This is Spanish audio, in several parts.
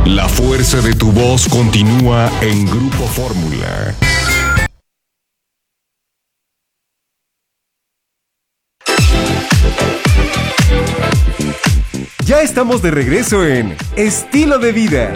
La fuerza de tu voz continúa en Grupo Fórmula. Ya estamos de regreso en Estilo de Vida.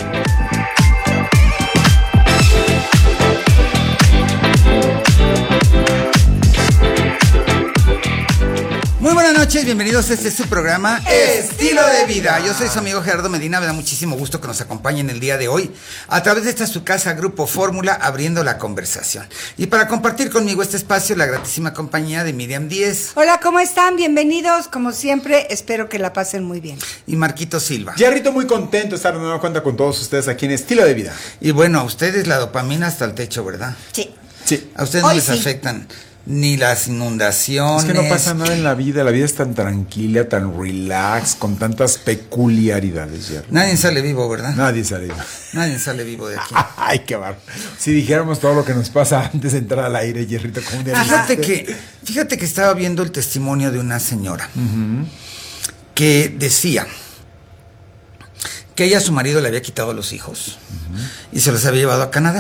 Muy buenas noches, bienvenidos a este su programa Estilo de Vida. Yo soy su amigo Gerardo Medina, me da muchísimo gusto que nos acompañen el día de hoy a través de esta su casa Grupo Fórmula, abriendo la conversación. Y para compartir conmigo este espacio, la gratísima compañía de Miriam Díez. Hola, ¿cómo están? Bienvenidos, como siempre, espero que la pasen muy bien. Y Marquito Silva. Jerrito, muy contento de estar de nueva cuenta con todos ustedes aquí en Estilo de Vida. Y bueno, a ustedes la dopamina hasta el techo, ¿verdad? Sí. Sí. A ustedes no les afectan ni las inundaciones. Es que no pasa nada en la vida es tan tranquila, tan relax, con tantas peculiaridades, Jerry. Nadie sale vivo, ¿verdad? Nadie sale vivo. Nadie sale vivo de aquí. Ay, qué barro. Si dijéramos todo lo que nos pasa antes de entrar al aire, Jerrito, como un día. Fíjate que estaba viendo el testimonio de una señora que decía que ella a su marido le había quitado los hijos y se los había llevado a Canadá.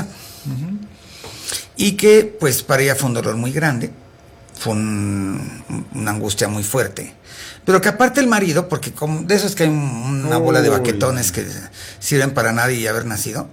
Y que pues para ella fue un dolor muy grande, fue una angustia muy fuerte. Pero que aparte el marido, porque como de esos que hay una bola de baquetones que sirven para nada y haber nacido,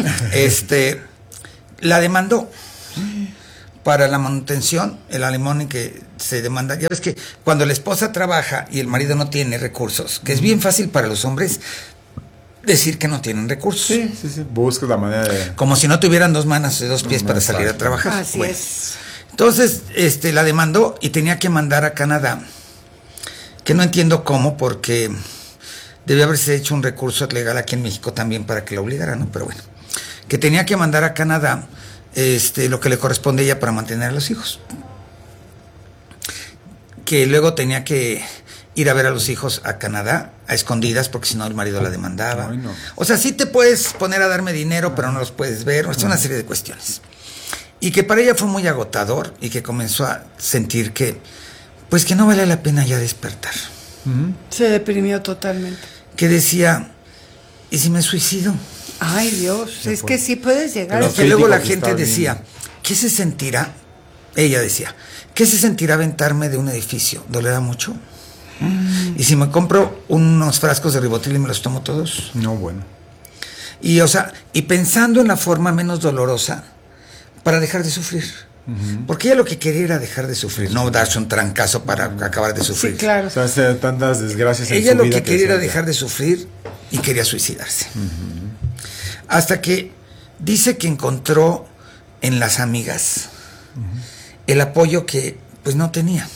la demandó para la manutención, el alimony que se demanda. Ya ves que cuando la esposa trabaja y el marido no tiene recursos, que es bien fácil para los hombres decir que no tienen recursos. Sí. Buscas la manera de... Como si no tuvieran dos manos y dos pies para salir a trabajar. Así es. Entonces, la demandó y tenía que mandar a Canadá. Que no entiendo cómo, porque debe haberse hecho un recurso legal aquí en México también para que la obligara, ¿no? Pero bueno. Que tenía que mandar a Canadá lo que le corresponde a ella para mantener a los hijos. Que luego tenía que ir a ver a los hijos a Canadá, a escondidas, porque si no el marido la demandaba. Ay, no. O sea, sí te puedes poner a darme dinero, pero no los puedes ver. Es una serie de cuestiones. Y que para ella fue muy agotador y que comenzó a sentir que, pues que no vale la pena ya despertar. Se deprimió totalmente. Que decía, ¿y si me suicido? Ay, Dios, es que sí puedes llegar. Pero que luego la gente decía, ¿qué se sentirá? Ella decía, ¿qué se sentirá aventarme de un edificio? ¿Dolerá mucho? ¿Y si me compro unos frascos de Ribotril y me los tomo todos? No, bueno. Y o sea, y pensando en la forma menos dolorosa para dejar de sufrir. Porque ella lo que quería era dejar de sufrir, no darse un trancazo para acabar de sufrir. Sí, claro. O sea, hace tantas desgracias en Ella su lo vida que quería era decía, dejar de sufrir y quería suicidarse. Hasta que dice que encontró en las amigas el apoyo que pues no tenía.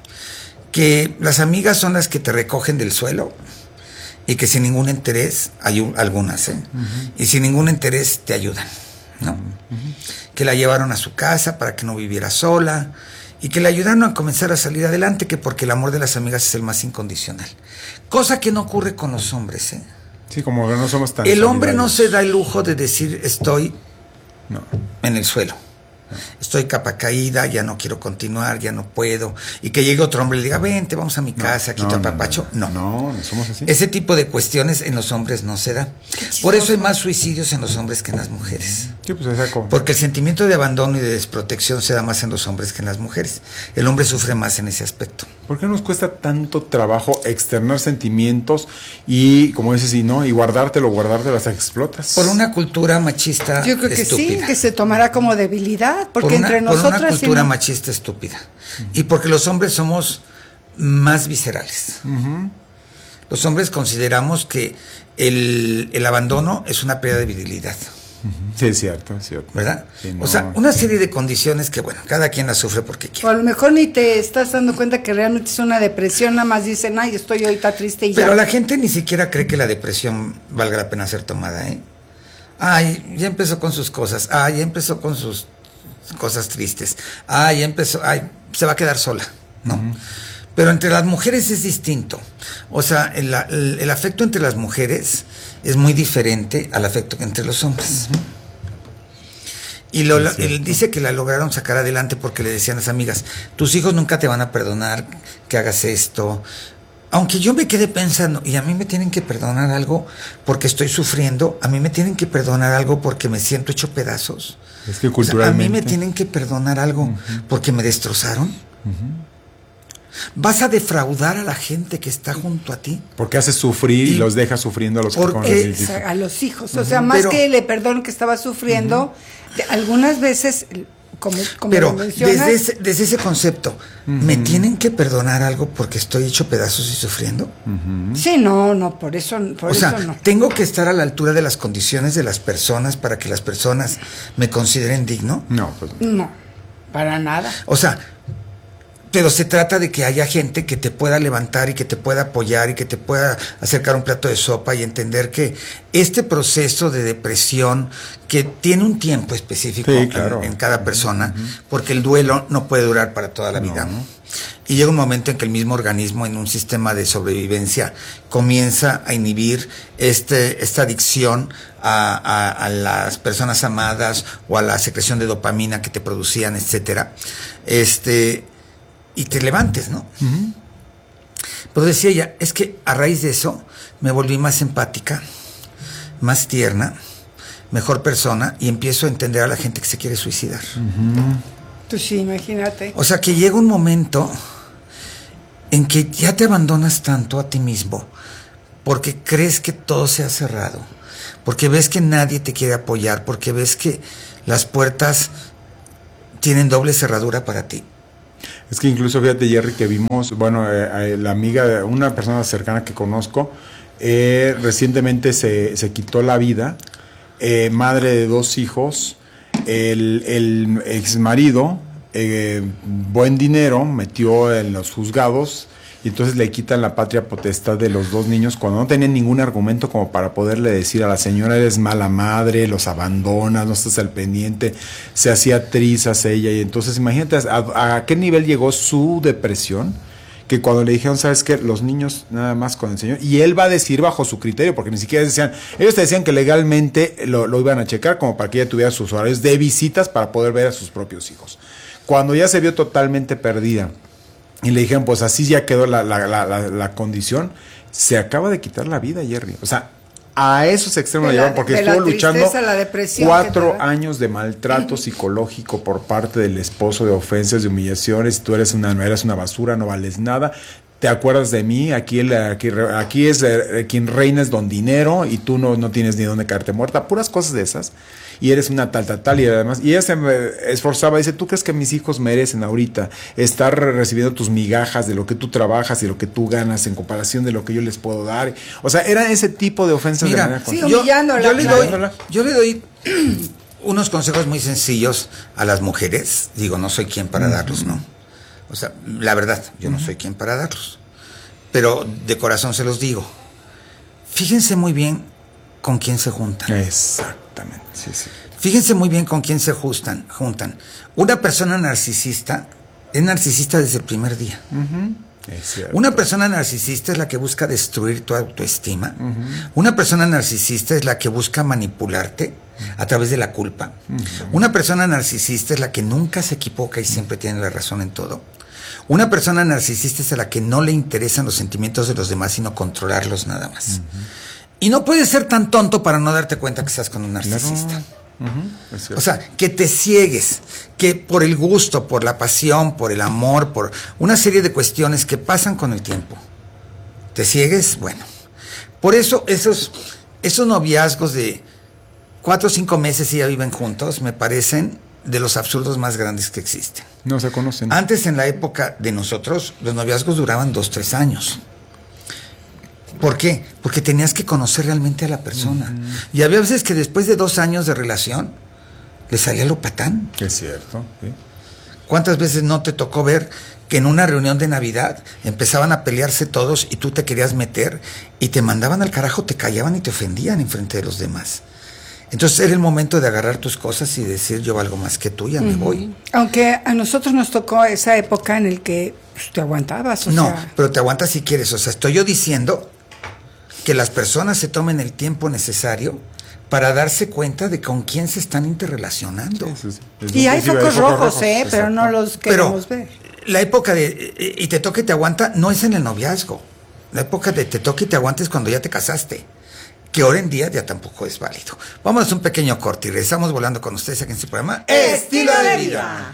Que las amigas son las que te recogen del suelo y que sin ningún interés, hay algunas, y sin ningún interés te ayudan, ¿no? Que la llevaron a su casa para que no viviera sola y que le ayudaron a comenzar a salir adelante, que porque el amor de las amigas es el más incondicional. Cosa que no ocurre con los hombres, ¿eh? Sí, como que no somos tan... El hombre no solidarios. se da el lujo de decir estoy en el suelo. Estoy capa caída, ya no quiero continuar, ya no puedo. Y que llegue otro hombre y le diga, vente, vamos a mi casa, aquí te apapacho. No, somos así. Ese tipo de cuestiones en los hombres no se da. Por eso hay más suicidios en los hombres que en las mujeres. Sí, pues exacto. Porque el sentimiento de abandono y de desprotección se da más en los hombres que en las mujeres. El hombre sufre más en ese aspecto. ¿Por qué nos cuesta tanto trabajo externar sentimientos y, como dices, y guardártelo hasta que explotas? Por una cultura machista Yo creo que estúpida. sí, que se tomará como debilidad, porque por entre nosotras... una cultura sí, ¿no? machista estúpida. Y porque los hombres somos más viscerales. Los hombres consideramos que el abandono es una pérdida de virilidad. Sí, es cierto. ¿Verdad? Sí, no. O sea, una serie de condiciones que, bueno, cada quien las sufre porque O quiere. a lo mejor ni te estás dando cuenta que realmente es una depresión, nada más dicen, ay, estoy ahorita triste y Pero ya. la gente ni siquiera cree que la depresión valga la pena ser tomada, ¿eh? Ay, ya empezó con sus cosas. Ay, ya empezó con sus cosas tristes. Ay, ya empezó. Ay, se va a quedar sola, ¿no? Pero entre las mujeres es distinto. O sea, el afecto entre las mujeres es muy diferente al afecto entre los hombres. Y él dice que la lograron sacar adelante porque le decían las amigas, tus hijos nunca te van a perdonar que hagas esto. aunque yo me quedé pensando, y a mí me tienen que perdonar algo porque estoy sufriendo, a mí me tienen que perdonar algo porque me siento hecho pedazos. Es que O sea, culturalmente... a mí me tienen que perdonar algo porque me destrozaron. ¿Vas a defraudar a la gente que está junto a ti? Porque haces sufrir y los dejas sufriendo a los que ¿Por con qué? A los hijos. O sea, más Pero- que le perdonen que estaba sufriendo, algunas veces, como Pero lo mencionas, desde ese concepto, ¿me tienen que perdonar algo porque estoy hecho pedazos y sufriendo? sí, no, por eso O sea, no. tengo que estar a la altura de las condiciones de las personas para que las personas me consideren digno. No, pues... No, para nada. O sea, pero se trata de que haya gente que te pueda levantar y que te pueda apoyar y que te pueda acercar un plato de sopa y entender que este proceso de depresión, que tiene un tiempo específico Sí, claro. en cada persona, porque el duelo no puede durar para toda la vida, ¿no? Y llega un momento en que el mismo organismo, en un sistema de sobrevivencia, comienza a inhibir esta adicción a las personas amadas o a la secreción de dopamina que te producían, etcétera. Y te levantes, ¿no? Pero decía ella, es que a raíz de eso me volví más empática, más tierna, mejor persona, y empiezo a entender a la gente que se quiere suicidar. Pues sí, imagínate. O sea, que llega un momento en que ya te abandonas tanto a ti mismo porque crees que todo se ha cerrado, porque ves que nadie te quiere apoyar, porque ves que las puertas tienen doble cerradura para ti. Es que incluso fíjate, Jerry, que vimos, bueno, la amiga, una persona cercana que conozco, recientemente se quitó la vida, madre de 2 hijos, el ex marido, buen dinero, metió en los juzgados y entonces le quitan la patria potestad de los 2 niños cuando no tenían ningún argumento como para poderle decir a la señora, eres mala madre, los abandonas, no estás al pendiente, se hacía trizas ella, y entonces imagínate a qué nivel llegó su depresión, que cuando le dijeron, ¿sabes qué? Los niños nada más con el señor, y él va a decir bajo su criterio, porque ni siquiera decían, ellos te decían que legalmente lo iban a checar como para que ella tuviera sus horarios de visitas para poder ver a sus propios hijos. Cuando ya se vio totalmente perdida, y le dijeron, pues así ya quedó la condición, se acaba de quitar la vida, Jerry. O sea, a esos extremos la llevaron porque de la estuvo luchando tristeza, la depresión 4 que te da. años de maltrato psicológico por parte del esposo, de ofensas, de humillaciones. Tú eres una basura, no vales nada. ¿Te acuerdas de mí? Aquí es quien reina es don dinero y tú no tienes ni dónde caerte muerta. Puras cosas de esas. Y eres una tal, y además, y ella se esforzaba, dice, ¿tú crees que mis hijos merecen ahorita estar recibiendo tus migajas de lo que tú trabajas y lo que tú ganas en comparación de lo que yo les puedo dar? O sea, era ese tipo de ofensas. Mira, de manera sí, constante. humillándola. yo le doy unos consejos muy sencillos a las mujeres. Digo, no soy quien para darlos, ¿no? O sea, la verdad, yo no soy quien para darlos. Pero de corazón se los digo. Fíjense muy bien con quién se juntan. Exactamente, sí. Fíjense muy bien con quién se juntan. Una persona narcisista es narcisista desde el primer día. Es cierto. Una persona narcisista es la que busca destruir tu autoestima. Una persona narcisista es la que busca manipularte a través de la culpa. Una persona narcisista es la que nunca se equivoca y siempre tiene la razón en todo. Una persona narcisista es a la que no le interesan los sentimientos de los demás, sino controlarlos nada más. Y no puedes ser tan tonto para no darte cuenta que estás con un narcisista. O sea, que te ciegues, que por el gusto, por la pasión, por el amor, por una serie de cuestiones que pasan con el tiempo, te ciegues, bueno. Por eso esos noviazgos de 4 o 5 meses y ya viven juntos, me parecen de los absurdos más grandes que existen. No se conocen. Antes, en la época de nosotros, los noviazgos duraban 2, 3 años. ¿Por qué? Porque tenías que conocer realmente a la persona. Y había veces que después de 2 años de relación, le salía lo patán. Es cierto, sí. ¿Cuántas veces no te tocó ver que en una reunión de Navidad empezaban a pelearse todos y tú te querías meter y te mandaban al carajo, te callaban y te ofendían enfrente de los demás? Entonces era el momento de agarrar tus cosas y decir, yo valgo más que tú, ya me voy. Aunque a nosotros nos tocó esa época en el que pues, te aguantabas. No, sea, pero te aguantas si quieres. O sea, estoy yo diciendo que las personas se tomen el tiempo necesario para darse cuenta de con quién se están interrelacionando. y hay focos rojos, pero exacto. no los queremos ver. La época de y te toque te aguanta no es en el noviazgo. La época de te toque y te aguantes cuando ya te casaste, que ahora en día ya tampoco es válido. Vamos a un pequeño corte y regresamos volando con ustedes aquí en su programa Estilo de Vida.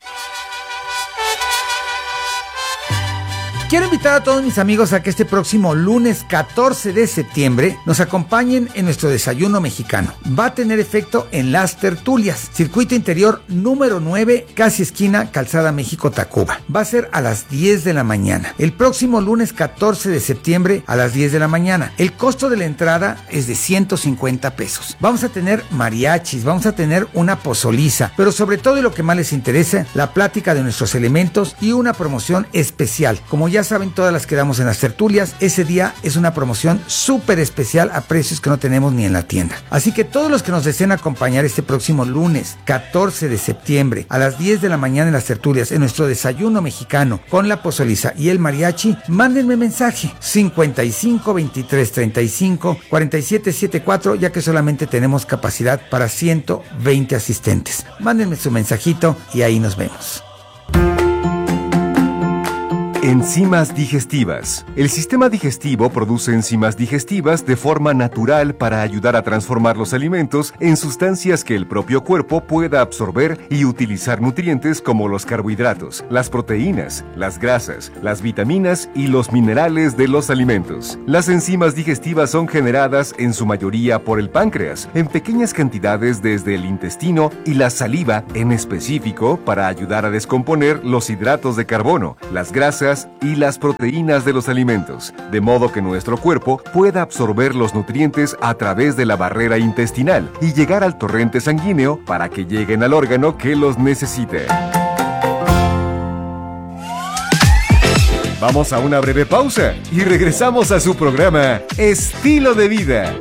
Quiero invitar a todos mis amigos a que este próximo lunes 14 de septiembre nos acompañen en nuestro desayuno mexicano. Va a tener efecto en Las Tertulias, circuito interior número 9, casi esquina Calzada México-Tacuba. Va a ser a las 10 de la mañana. El próximo lunes 14 de septiembre a las 10 de la mañana. El costo de la entrada es de 150 pesos. Vamos a tener mariachis, vamos a tener una pozoliza, pero sobre todo, y lo que más les interesa, la plática de nuestros elementos y una promoción especial. Como ya saben, todas las que damos en Las Tertulias, ese día es una promoción súper especial a precios que no tenemos ni en la tienda. Así que todos los que nos deseen acompañar este próximo lunes 14 de septiembre a las 10 de la mañana en Las Tertulias, en nuestro desayuno mexicano con la pozoliza y el mariachi, mándenme mensaje 55 23 35 47 74, ya que solamente tenemos capacidad para 120 asistentes. Mándenme su mensajito y ahí nos vemos. Enzimas digestivas. El sistema digestivo produce enzimas digestivas de forma natural para ayudar a transformar los alimentos en sustancias que el propio cuerpo pueda absorber y utilizar nutrientes como los carbohidratos, las proteínas, las grasas, las vitaminas y los minerales de los alimentos. Las enzimas digestivas son generadas en su mayoría por el páncreas, en pequeñas cantidades desde el intestino y la saliva en específico para ayudar a descomponer los hidratos de carbono, las grasas y las proteínas de los alimentos, de modo que nuestro cuerpo pueda absorber los nutrientes a través de la barrera intestinal y llegar al torrente sanguíneo para que lleguen al órgano que los necesite. Vamos a una breve pausa y regresamos a su programa Estilo de Vida.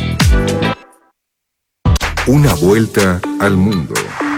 Una vuelta al mundo.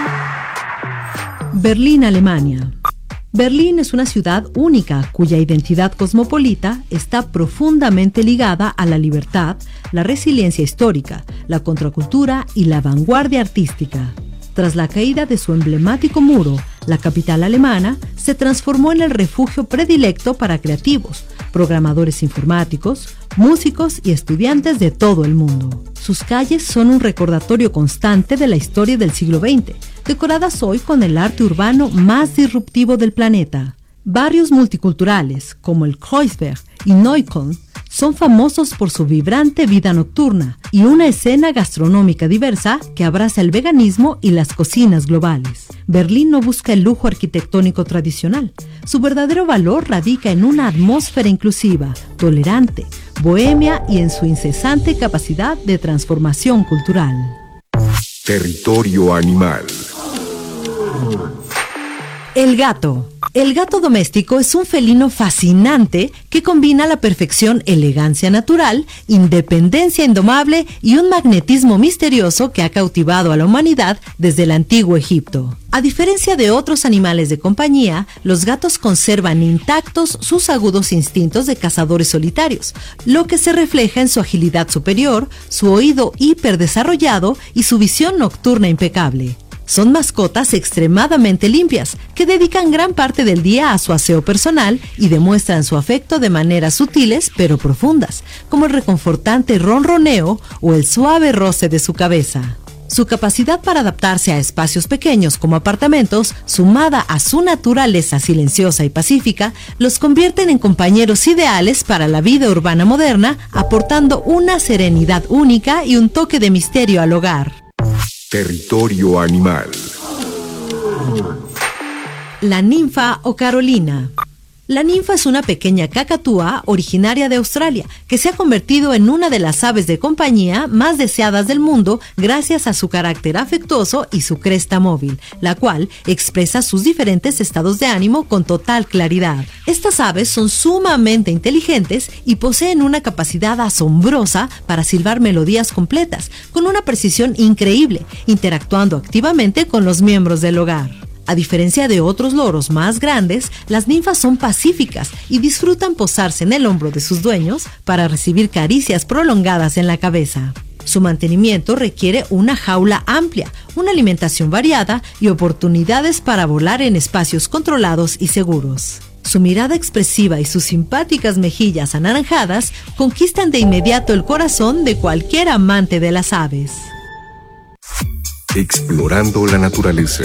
Berlín, Alemania. Berlín es una ciudad única cuya identidad cosmopolita está profundamente ligada a la libertad, la resiliencia histórica, la contracultura y la vanguardia artística. Tras la caída de su emblemático muro, la capital alemana se transformó en el refugio predilecto para creativos, programadores informáticos, músicos y estudiantes de todo el mundo. Sus calles son un recordatorio constante de la historia del siglo XX, decoradas hoy con el arte urbano más disruptivo del planeta. Barrios multiculturales, como el Kreuzberg y Neukölln, son famosos por su vibrante vida nocturna y una escena gastronómica diversa que abraza el veganismo y las cocinas globales. Berlín no busca el lujo arquitectónico tradicional. Su verdadero valor radica en una atmósfera inclusiva, tolerante, bohemia y en su incesante capacidad de transformación cultural. Territorio animal. El gato. El gato doméstico es un felino fascinante que combina a la perfección elegancia natural, independencia indomable y un magnetismo misterioso que ha cautivado a la humanidad desde el antiguo Egipto. A diferencia de otros animales de compañía, los gatos conservan intactos sus agudos instintos de cazadores solitarios, lo que se refleja en su agilidad superior, su oído hiperdesarrollado y su visión nocturna impecable. Son mascotas extremadamente limpias, que dedican gran parte del día a su aseo personal y demuestran su afecto de maneras sutiles pero profundas, como el reconfortante ronroneo o el suave roce de su cabeza. Su capacidad para adaptarse a espacios pequeños como apartamentos, sumada a su naturaleza silenciosa y pacífica, los convierten en compañeros ideales para la vida urbana moderna, aportando una serenidad única y un toque de misterio al hogar. Territorio animal. La ninfa o Carolina. La ninfa es una pequeña cacatúa originaria de Australia que se ha convertido en una de las aves de compañía más deseadas del mundo gracias a su carácter afectuoso y su cresta móvil, la cual expresa sus diferentes estados de ánimo con total claridad. Estas aves son sumamente inteligentes y poseen una capacidad asombrosa para silbar melodías completas, con una precisión increíble, interactuando activamente con los miembros del hogar. A diferencia de otros loros más grandes, las ninfas son pacíficas y disfrutan posarse en el hombro de sus dueños para recibir caricias prolongadas en la cabeza. Su mantenimiento requiere una jaula amplia, una alimentación variada y oportunidades para volar en espacios controlados y seguros. Su mirada expresiva y sus simpáticas mejillas anaranjadas conquistan de inmediato el corazón de cualquier amante de las aves. Explorando la naturaleza.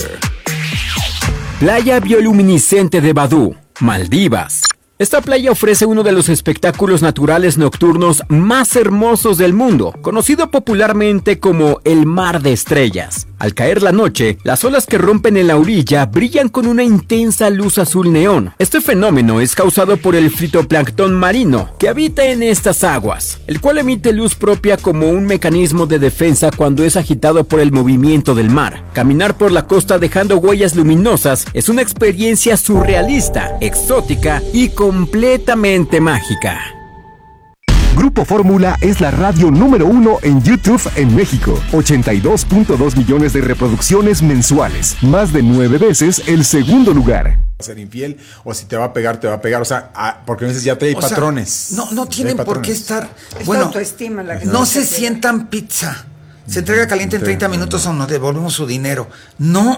Playa bioluminiscente de Badú, Maldivas. Esta playa ofrece uno de los espectáculos naturales nocturnos más hermosos del mundo, conocido popularmente como el Mar de Estrellas. Al caer la noche, las olas que rompen en la orilla brillan con una intensa luz azul neón. Este fenómeno es causado por el fitoplancton marino que habita en estas aguas, el cual emite luz propia como un mecanismo de defensa cuando es agitado por el movimiento del mar. Caminar por la costa dejando huellas luminosas es una experiencia surrealista, exótica y completamente mágica. Grupo Fórmula es la radio número 1 en YouTube en México. 82.2 millones de reproducciones mensuales. Más de 9 veces el segundo lugar. Ser infiel, o si te va a pegar, te va a pegar. O sea, porque a veces ya trae patrones. No tienen por qué estar. Es Bueno, autoestima la que no se sientan pizza. Se entrega caliente en 30 minutos o nos devolvemos su dinero. No.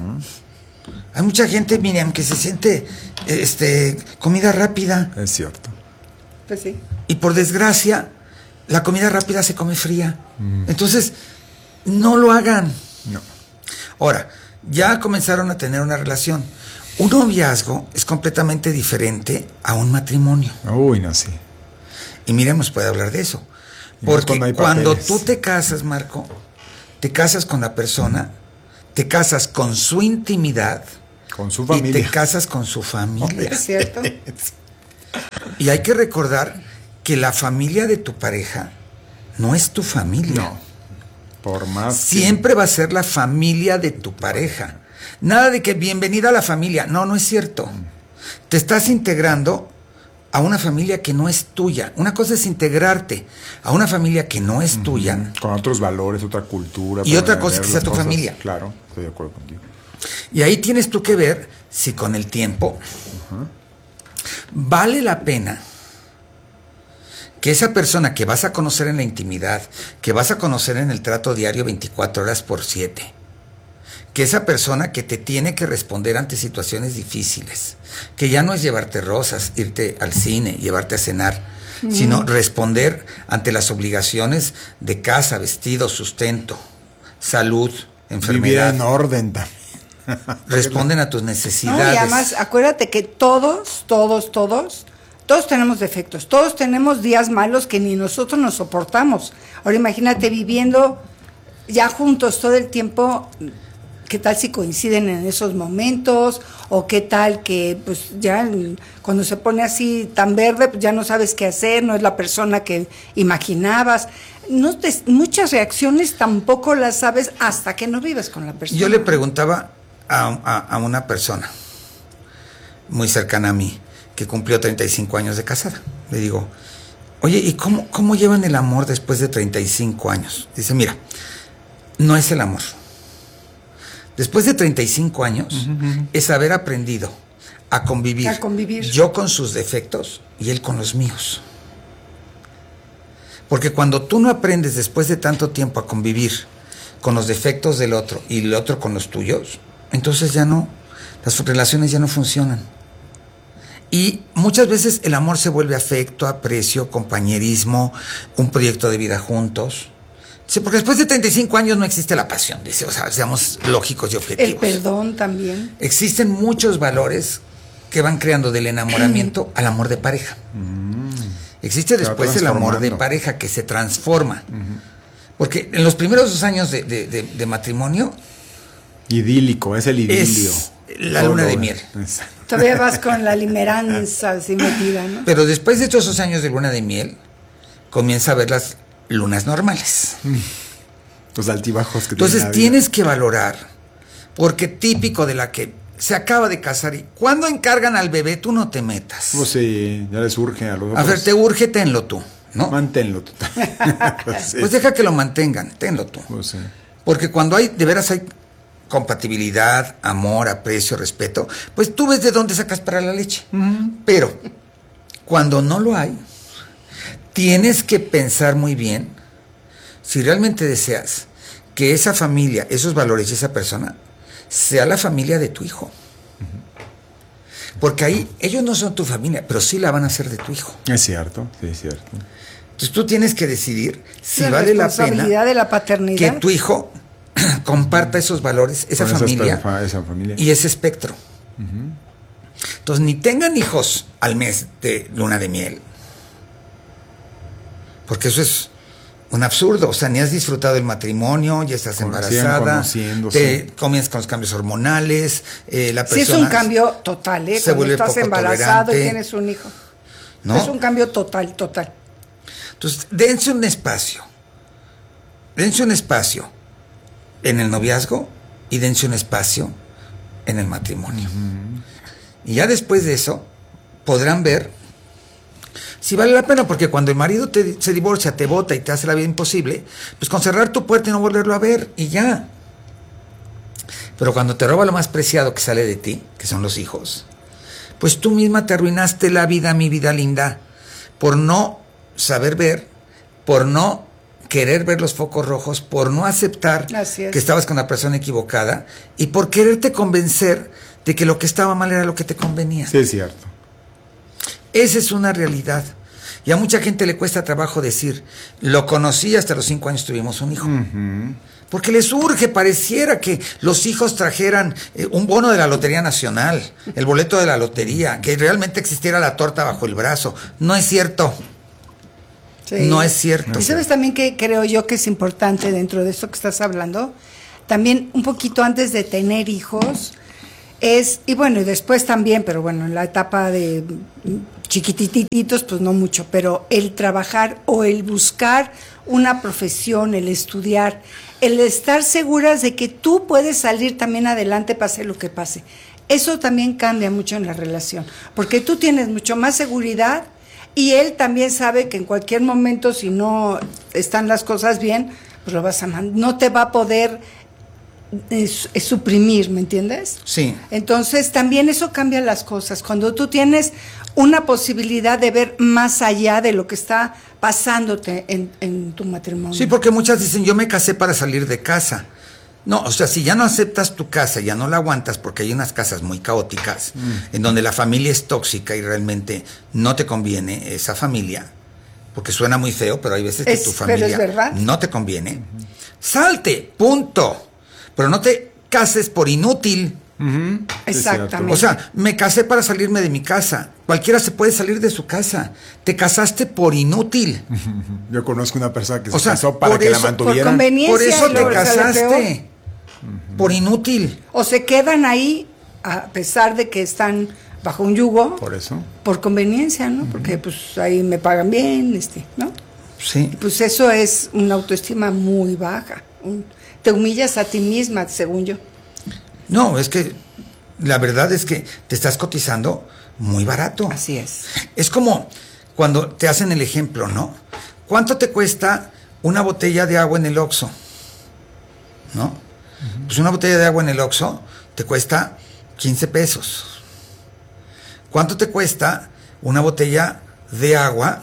Hay mucha gente, Miriam, que se siente comida rápida. Es cierto. Pues sí. Y por desgracia, la comida rápida se come fría. Entonces, no lo hagan. No. Ahora, ya comenzaron a tener una relación. Un noviazgo es completamente diferente a un matrimonio. Uy, no sé. Y Miriam nos puede hablar de eso. Y más Porque cuando hay cuando papeles. tú te casas, Marco, te casas con la persona, te casas con su intimidad. Con su Y familia. te casas con su familia. ¿Es cierto? Y hay que recordar que la familia de tu pareja no es tu familia. No. Por más. Siempre va a ser la familia de tu pareja. Nada de que bienvenida a la familia. No, no es cierto. Te estás integrando a una familia que no es tuya. Una cosa es integrarte a una familia que no es tuya. Con otros valores, otra cultura. Y para otra cosa ver que sea las tu cosas. familia. Claro, estoy de acuerdo contigo. Y ahí tienes tú que ver si con el tiempo vale la pena que esa persona que vas a conocer en la intimidad, que vas a conocer en el trato diario 24 horas por 7, que esa persona que te tiene que responder ante situaciones difíciles, que ya no es llevarte rosas, irte al cine, llevarte a cenar, sino responder ante las obligaciones de casa, vestido, sustento, salud, Vivir enfermedad. en orden también. Responden a tus No, necesidades. y además, acuérdate que todos tenemos defectos, todos tenemos días malos que ni nosotros nos soportamos. Ahora imagínate viviendo ya juntos todo el tiempo, ¿qué tal si coinciden en esos momentos? O qué tal que pues ya cuando se pone así tan verde, pues ya no sabes qué hacer, no es la persona que imaginabas. Muchas reacciones tampoco las sabes hasta que no vives con la persona. Yo le preguntaba a una persona muy cercana a mí, que cumplió 35 años de casada. Le digo, oye, ¿y cómo llevan el amor después de 35 años? Dice, mira, no es el amor. Después de 35 años es haber aprendido a convivir. A convivir. Yo con sus defectos y él con los míos. Porque cuando tú no aprendes después de tanto tiempo a convivir con los defectos del otro y el otro con los tuyos, entonces ya no, las relaciones ya no funcionan. Y muchas veces el amor se vuelve afecto, aprecio, compañerismo, un proyecto de vida juntos. Sí, porque después de 35 años no existe la pasión, dice, o sea, seamos lógicos y objetivos. El perdón también. Existen muchos valores que van creando del enamoramiento al amor de pareja. Existe después el amor de transformando. pareja que se transforma. Porque en los primeros 2 años de matrimonio Idílico, es el idilio. es la luna de miel. Exacto. Todavía vas con la limeranza así metida, ¿no? Pero después de estos 2 años de luna de miel, comienza a ver las lunas normales. Los altibajos que Entonces tiene la vida. tienes que valorar, porque típico de la que se acaba de casar y cuando encargan al bebé, tú no te metas. Pues sí, ya les urge a los otros. A ver, te urge, tenlo tú, ¿no? Manténlo tú. Pues sí. Pues deja que lo mantengan, tenlo tú. Pues sí. Porque cuando de veras hay compatibilidad, amor, aprecio, respeto, pues tú ves de dónde sacas para la leche. Pero cuando no lo hay, tienes que pensar muy bien si realmente deseas que esa familia, esos valores y esa persona sea la familia de tu hijo. Porque ahí ellos no son tu familia, pero sí la van a hacer de tu hijo. Es cierto, sí, es cierto. Entonces tú tienes que decidir si La vale la responsabilidad pena de la paternidad. que tu hijo comparta esos valores, esa Con familia esa familia. y ese espectro. Entonces ni tengan hijos al mes de luna de miel, porque eso es un absurdo. O sea, ni has disfrutado el matrimonio, ya estás embarazada, te comienzas con los cambios hormonales, la persona... Sí, es un cambio total, se cuando vuelve estás poco embarazado y tolerante, tienes un hijo. ¿no? Es un cambio total. Entonces, dense un espacio en el noviazgo y dense un espacio en el matrimonio. Y ya después de eso podrán ver si vale la pena, porque cuando el marido se divorcia, te bota y te hace la vida imposible, pues con cerrar tu puerta y no volverlo a ver y ya. Pero cuando te roba lo más preciado que sale de ti, que son los hijos, pues tú misma te arruinaste la vida, mi vida linda, por no saber ver, por no querer ver los focos rojos, por no aceptar que estabas con la persona equivocada y por quererte convencer de que lo que estaba mal era lo que te convenía. Sí, es cierto. Esa es una realidad. Y a mucha gente le cuesta trabajo decir, lo conocí, hasta los 5 años tuvimos un hijo. Porque les urge, pareciera que los hijos trajeran un bono de la Lotería Nacional, el boleto de la lotería, que realmente existiera la torta bajo el brazo. No es cierto. Sí. No es cierto. Y sabes también que creo yo que es importante dentro de esto que estás hablando, también un poquito antes de tener hijos, y bueno, y después también, pero bueno, en la etapa de chiquitititos, pues no mucho, pero el trabajar o el buscar una profesión, el estudiar, el estar seguras de que tú puedes salir también adelante pase lo que pase. Eso también cambia mucho en la relación, porque tú tienes mucho más seguridad y él también sabe que en cualquier momento, si no están las cosas bien, pues lo vas a no te va a poder suprimir, ¿me entiendes? Sí. Entonces también eso cambia las cosas. Cuando tú tienes una posibilidad de ver más allá de lo que está pasándote en tu matrimonio. Sí, porque muchas dicen, yo me casé para salir de casa. No, o sea, si ya no aceptas tu casa, ya no la aguantas, porque hay unas casas muy caóticas, en donde la familia es tóxica y realmente no te conviene esa familia, porque suena muy feo, pero hay veces que tu familia no te conviene. Salte, punto. Pero no te cases por inútil. Exactamente. O sea, me casé para salirme de mi casa. Cualquiera se puede salir de su casa. Te casaste por inútil. Yo conozco una persona que se casó para que la mantuvieran. Por conveniencia. Por eso te casaste. Por inútil. O se quedan ahí a pesar de que están bajo un yugo. Por eso. Por conveniencia, ¿no? Porque pues ahí me pagan bien, ¿no? Sí. Pues eso es una autoestima muy baja. Te humillas a ti misma, según yo. No, es que la verdad es que te estás cotizando muy barato. Así es. Es como cuando te hacen el ejemplo, ¿no? ¿Cuánto te cuesta una botella de agua en el Oxxo? ¿No? Pues una botella de agua en el Oxxo te cuesta 15 pesos. ¿Cuánto te cuesta una botella de agua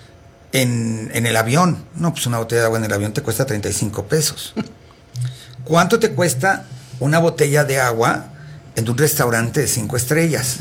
en el avión? No, pues una botella de agua en el avión te cuesta 35 pesos. ¿Cuánto te cuesta una botella de agua en un restaurante de 5 estrellas?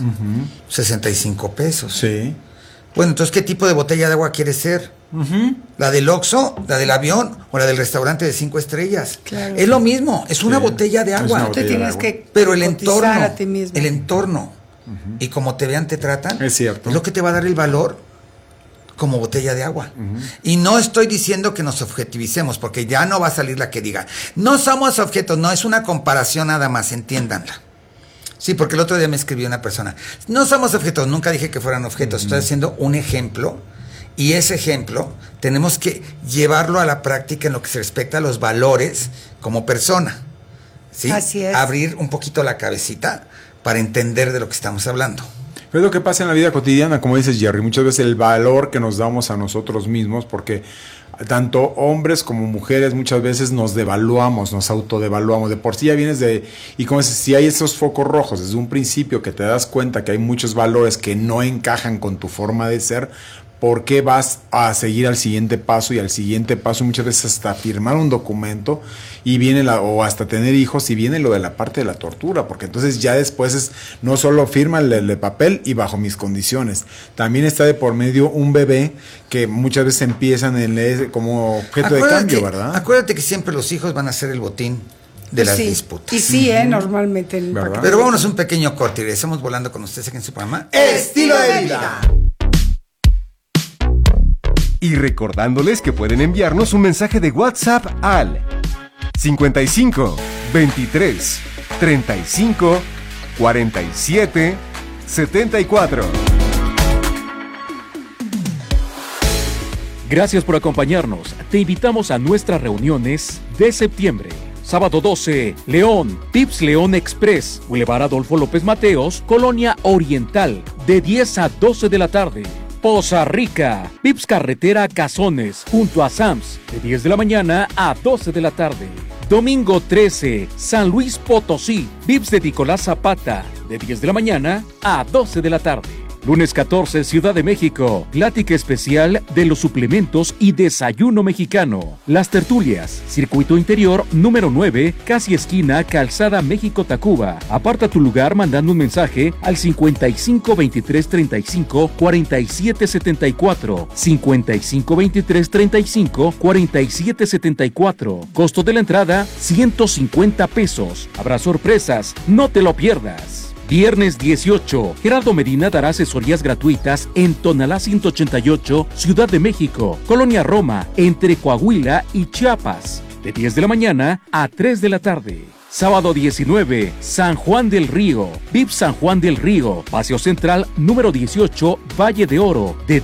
65 pesos. Sí. Bueno, entonces, ¿qué tipo de botella de agua quieres ser? ¿La del Oxxo, la del avión o la del restaurante de 5 estrellas? Claro. Es lo mismo, es una botella de agua. Te tienes que pero el cotizar a ti mismo. entorno y como te vean, te tratan, es cierto. Es lo que te va a dar el valor como botella de agua. Y no estoy diciendo que nos objetivicemos, porque ya no va a salir la que diga, no somos objetos, no, es una comparación nada más, entiéndanla. Sí, porque el otro día me escribió una persona, no somos objetos, nunca dije que fueran objetos, estoy haciendo un ejemplo, y ese ejemplo tenemos que llevarlo a la práctica en lo que se respecta a los valores como persona. ¿Sí? Así es. Abrir un poquito la cabecita para entender de lo que estamos hablando. Es lo que pasa en la vida cotidiana, como dices, Jerry, muchas veces el valor que nos damos a nosotros mismos, porque tanto hombres como mujeres muchas veces nos devaluamos, nos autodevaluamos. De por sí ya vienes y como dices, si hay esos focos rojos desde un principio que te das cuenta que hay muchos valores que no encajan con tu forma de ser, por qué vas a seguir al siguiente paso y al siguiente paso, muchas veces hasta firmar un documento y viene o hasta tener hijos y viene lo de la parte de la tortura, porque entonces ya después es no solo firma el papel y bajo mis condiciones, también está de por medio un bebé que muchas veces empiezan como objeto de cambio, ¿verdad? Acuérdate que siempre los hijos van a ser el botín de las Sí, disputas. Y sí, normalmente. ¿Verdad? Pero vámonos un pequeño corte y regresamos volando con ustedes aquí en su programa Estilo de Vida. Y recordándoles que pueden enviarnos un mensaje de WhatsApp al 55 23 35 47 74. Gracias por acompañarnos. Te invitamos a nuestras reuniones de septiembre. Sábado 12, León, Vips León Express, Boulevard Adolfo López Mateos, Colonia Oriental, de 10 a 12 de la tarde. Poza Rica, Vips Carretera Cazones, junto a Sams, de 10 de la mañana a 12 de la tarde. Domingo 13, San Luis Potosí, Vips de Nicolás Zapata, de 10 de la mañana a 12 de la tarde. Lunes 14, Ciudad de México, plática especial de los suplementos y desayuno mexicano. Las tertulias, circuito interior número 9, casi esquina, Calzada México-Tacuba. Aparta tu lugar mandando un mensaje al 55 23 35 47 74. 55 23 35 47 74. Costo de la entrada, 150 pesos. Habrá sorpresas, no te lo pierdas. Viernes 18, Gerardo Medina dará asesorías gratuitas en Tonalá 188, Ciudad de México, Colonia Roma, entre Coahuila y Chiapas, de 10 de la mañana a 3 de la tarde. Sábado 19, San Juan del Río, VIP San Juan del Río, Paseo Central número 18, Valle de Oro, de